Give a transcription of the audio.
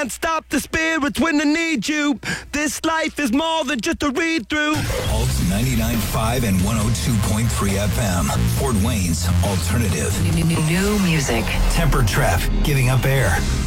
can't stop the spirits when they need you. This life is more than just a read-through. Pulse 99.5 and 102.3 FM. Fort Wayne's alternative. New music. Temper Trap, Giving Up Air.